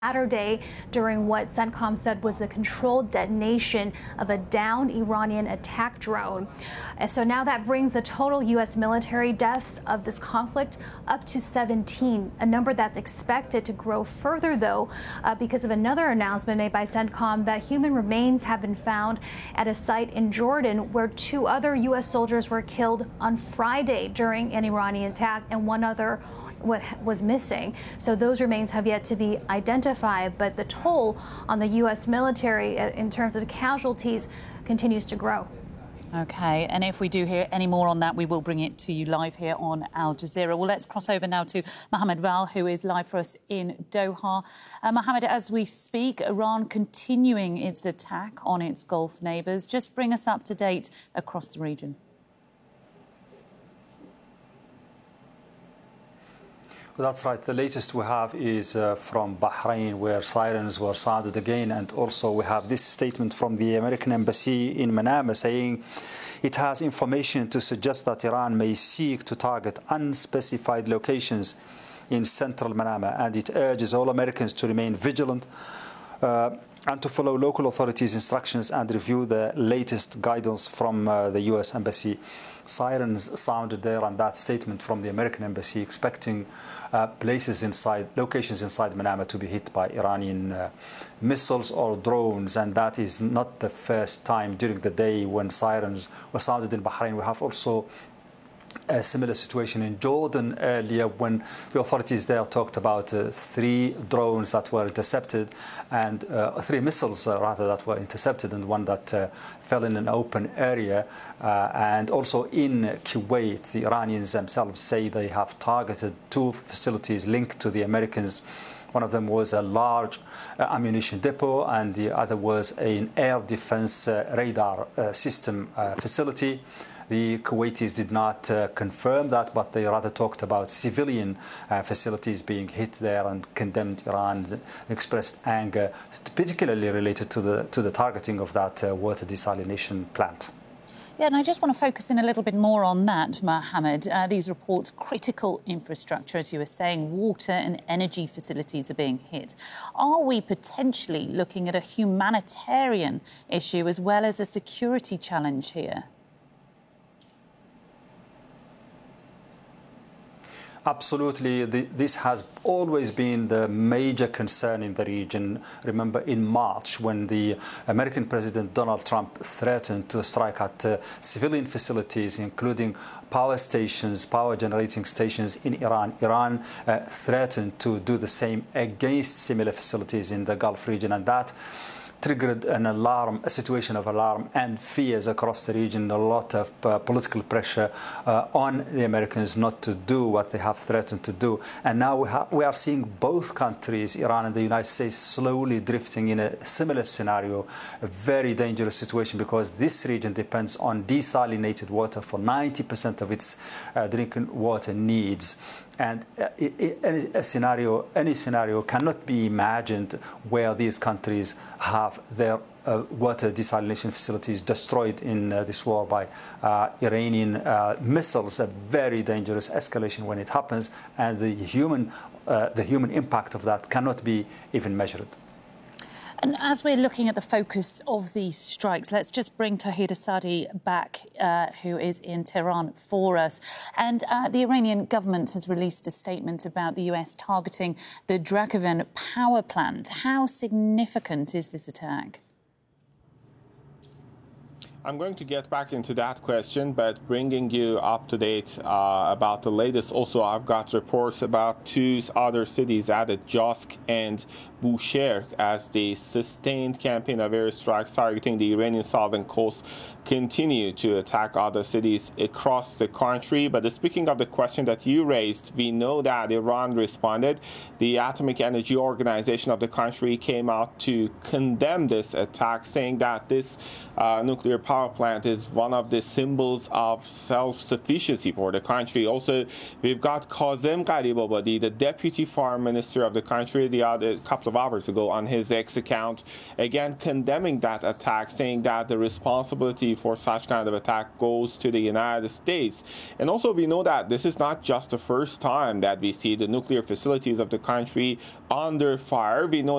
Saturday during what CENTCOM said was the controlled detonation of a downed Iranian attack drone. And so now that brings the total U.S. military deaths of this conflict up to 17, a number that's expected to grow further, though, because of another announcement made by CENTCOM that human remains have been found at a site in Jordan where 2 other U.S. soldiers were killed on Friday during an Iranian attack, and 1 other was missing. So those remains have yet to be identified, but the toll on the U.S. military in terms of casualties continues to grow. OK, and if we do hear any more on that, we will bring it to you live here on Al Jazeera. Well, let's cross over now to Mohammed Val, who is live for us in Doha. Mohammed, as we speak, Iran continuing its attack on its Gulf neighbours. Just bring us up to date across the region. Well, that's right. The latest we have is from Bahrain, where sirens were sounded again. And also we have this statement from the American embassy in Manama saying it has information to suggest that Iran may seek to target unspecified locations in central Manama. And it urges all Americans to remain vigilant and to follow local authorities' instructions and review the latest guidance from the U.S. Embassy. Sirens sounded there, and that statement from the American Embassy expecting locations inside Manama to be hit by Iranian missiles or drones. And that is not the first time during the day when sirens were sounded in Bahrain. We have also a similar situation in Jordan earlier when the authorities there talked about 3 drones that were intercepted and 3 missiles rather that were intercepted, and 1 that fell in an open area. And also in Kuwait, the Iranians themselves say they have targeted 2 facilities linked to the Americans. One of them was a large ammunition depot, and the other was an air defense radar system facility. The Kuwaitis did not confirm that, but they rather talked about civilian facilities being hit there and condemned Iran, expressed anger, particularly related to the targeting of that water desalination plant. Yeah, and I just want to focus in a little bit more on that, Mohammed. These reports, critical infrastructure, as you were saying, water and energy facilities are being hit. Are we potentially looking at a humanitarian issue as well as a security challenge here? Absolutely. This has always been the major concern in the region. Remember in March when the American President Donald Trump threatened to strike at civilian facilities, including power stations, power generating stations in Iran. Iran threatened to do the same against similar facilities in the Gulf region, and that triggered a situation of alarm and fears across the region, a lot of political pressure on the Americans not to do what they have threatened to do. And now we are seeing both countries, Iran and the United States, slowly drifting in a similar scenario, a very dangerous situation, because this region depends on desalinated water for 90% of its drinking water needs. And any scenario cannot be imagined where these countries have their water desalination facilities destroyed in this war by Iranian missiles. A very dangerous escalation when it happens, and the human impact of that cannot be even measured. And as we're looking at the focus of these strikes, let's just bring Tauhid Asadi back, who is in Tehran for us. And the Iranian government has released a statement about the US targeting the Drakovan power plant. How significant is this attack? I'm going to get back into that question, but bringing you up to date about the latest. Also, I've got reports about 2 other cities added, Josk and Bushehr, as the sustained campaign of airstrikes targeting the Iranian southern coast continue to attack other cities across the country. But speaking of the question that you raised, we know that Iran responded. The Atomic Energy Organization of the country came out to condemn this attack, saying that this nuclear power plant is one of the symbols of self-sufficiency for the country. Also, we've got Kazem Gharibabadi, the deputy foreign minister of the country, a couple of hours ago on his X account, again condemning that attack, saying that the responsibility for such kind of attack goes to the United States. And also, we know that this is not just the first time that we see the nuclear facilities of the country under fire. We know